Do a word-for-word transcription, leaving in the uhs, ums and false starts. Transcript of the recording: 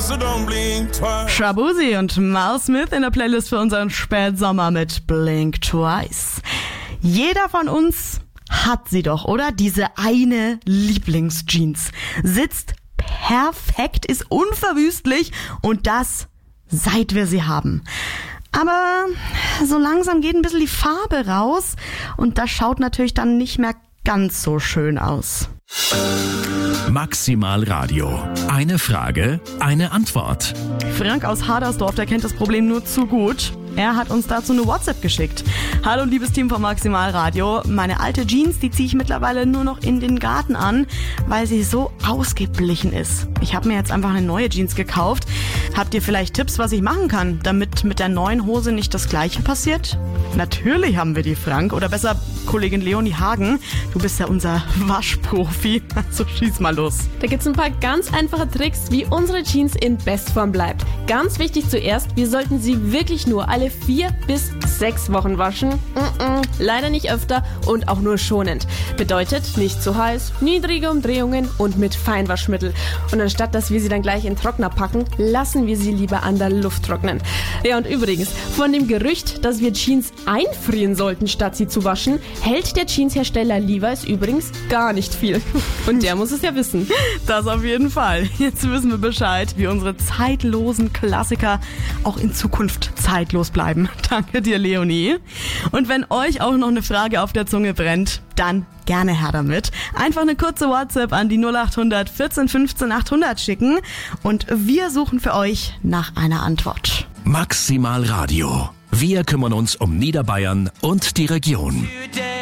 so don't blink twice. Shaboozey und Mal Smith in der Playlist für unseren Spätsommer mit Blink Twice. Jeder von uns hat sie doch, oder? Diese eine Lieblingsjeans. Sitzt perfekt, ist unverwüstlich und das, seit wir sie haben. Aber so langsam geht ein bisschen die Farbe raus und das schaut natürlich dann nicht mehr ganz so schön aus. Maximal Radio. Eine Frage, eine Antwort. Frank aus Hadersdorf, der kennt das Problem nur zu gut. Er hat uns dazu eine WhatsApp geschickt. Hallo liebes Team von Maximal Radio. Meine alte Jeans, die ziehe ich mittlerweile nur noch in den Garten an, weil sie so ausgeblichen ist. Ich habe mir jetzt einfach eine neue Jeans gekauft. Habt ihr vielleicht Tipps, was ich machen kann, damit mit der neuen Hose nicht das Gleiche passiert? Natürlich haben wir die, Frank. Oder besser Kollegin Leonie Hagen. Du bist ja unser Waschprofi. Also schieß mal los. Da gibt's ein paar ganz einfache Tricks, wie unsere Jeans in Bestform bleibt. Ganz wichtig zuerst, wir sollten sie wirklich nur alle vier bis sechs Wochen waschen. Mm-mm, leider nicht öfter und auch nur schonend. Bedeutet, nicht zu heiß, niedrige Umdrehungen und mit Feinwaschmittel. Und anstatt, dass wir sie dann gleich in den Trockner packen, lassen wir sie lieber an der Luft trocknen. Ja, und übrigens, von dem Gerücht, dass wir Jeans einfrieren sollten, statt sie zu waschen, hält der Jeanshersteller Levi's übrigens gar nicht viel. Und der muss es ja wissen. Das auf jeden Fall. Jetzt wissen wir Bescheid, wie unsere zeitlosen Klassiker auch in Zukunft zeitlos bleiben. Danke dir, Leonie. Und wenn euch auch noch eine Frage auf der Zunge brennt, dann gerne her damit. Einfach eine kurze WhatsApp an die null acht hundert vierzehn fünfzehn achthundert schicken und wir suchen für euch nach einer Antwort. Maximal Radio. Wir kümmern uns um Niederbayern und die Region.